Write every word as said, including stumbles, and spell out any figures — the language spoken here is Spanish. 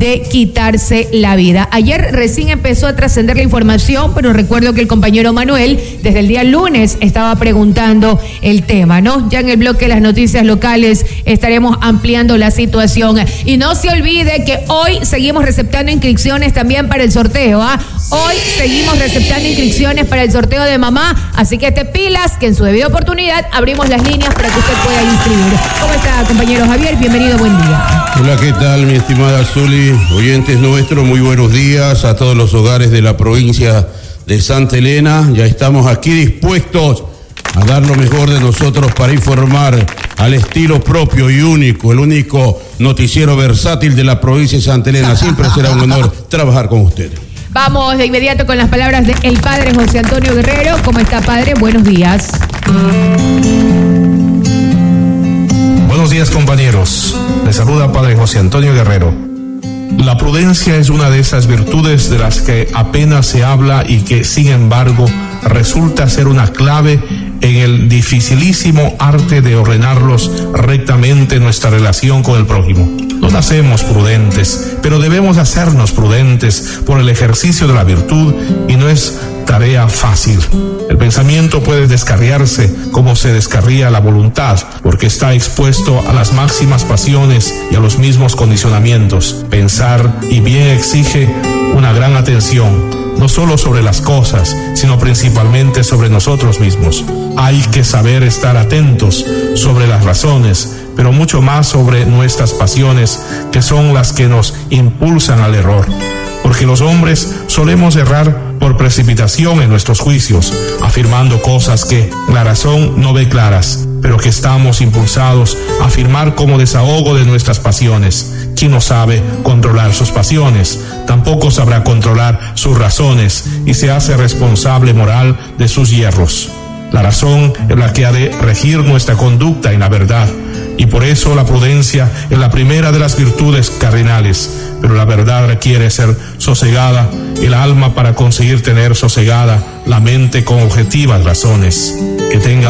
de quitarse la vida. Ayer recién empezó a trascender la información, pero recuerdo que el compañero Manuel desde el día lunes estaba preguntando el tema, ¿no? Ya en el bloque de las noticias locales estaremos ampliando la situación. Y no se olvide que hoy seguimos receptando inscripciones también para el sorteo, ¿ah? Hoy seguimos receptando inscripciones para el sorteo de mamá, así que te pilas que en su debida oportunidad abrimos las líneas para que usted pueda inscribir. ¿Cómo está, compañero Javier? Bienvenido, buen día. Hola, ¿qué tal, mi estimada Zuli? Oyentes nuestros, muy buenos días a todos los hogares de la provincia de Santa Elena. Ya estamos aquí dispuestos a dar lo mejor de nosotros para informar al estilo propio y único, el único noticiero versátil de la provincia de Santa Elena. Siempre será un honor trabajar con ustedes. Vamos de inmediato con las palabras del padre José Antonio Guerrero. ¿Cómo está, padre? Buenos días. Buenos días, compañeros. Les saluda padre José Antonio Guerrero. La prudencia es una de esas virtudes de las que apenas se habla y que, sin embargo, resulta ser una clave en el dificilísimo arte de ordenarlos rectamente nuestra relación con el prójimo. No nacemos prudentes, pero debemos hacernos prudentes por el ejercicio de la virtud y no es tarea fácil. El pensamiento puede descarriarse como se descarría la voluntad, porque está expuesto a las máximas pasiones y a los mismos condicionamientos. Pensar y bien exige una gran atención, no solo sobre las cosas, sino principalmente sobre nosotros mismos. Hay que saber estar atentos sobre las razones, pero mucho más sobre nuestras pasiones, que son las que nos impulsan al error. Porque los hombres solemos errar por precipitación en nuestros juicios, afirmando cosas que la razón no ve claras, pero que estamos impulsados a afirmar como desahogo de nuestras pasiones. Quien no sabe controlar sus pasiones, tampoco sabrá controlar sus razones y se hace responsable moral de sus yerros. La razón es la que ha de regir nuestra conducta en la verdad, y por eso la prudencia es la primera de las virtudes cardinales, pero la verdad requiere ser sosegada el alma para conseguir tener sosegada la mente con objetivas razones, que tenga